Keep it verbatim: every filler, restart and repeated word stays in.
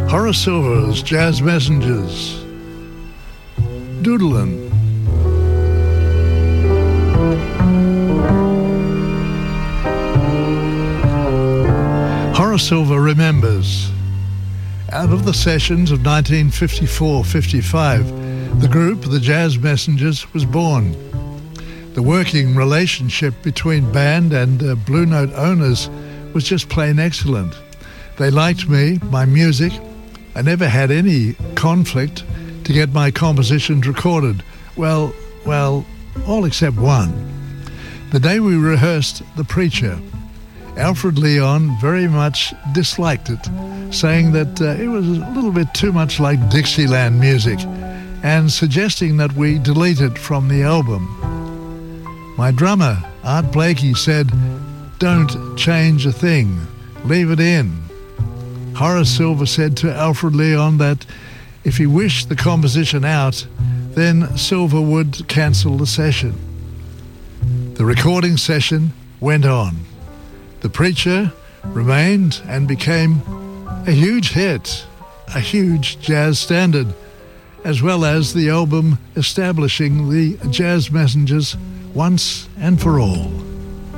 Horace Silver's Jazz Messengers. Doodlin'. Horace Silver remembers. Out of the sessions of nineteen fifty-four fifty-five, the group, the Jazz Messengers, was born. The working relationship between band and uh, Blue Note owners was just plain excellent. They liked me, my music. I never had any conflict to get my compositions recorded. Well, well, all except one. The day we rehearsed The Preacher, Alfred Leon very much disliked it, saying that uh, it was a little bit too much like Dixieland music and suggesting that we delete it from the album. My drummer, Art Blakey, said, "Don't change a thing, leave it in." Horace Silver said to Alfred Leon that if he wished the composition out, then Silver would cancel the session. The recording session went on. The Preacher remained and became a huge hit, a huge jazz standard, as well as the album establishing the Jazz Messengers once and for all.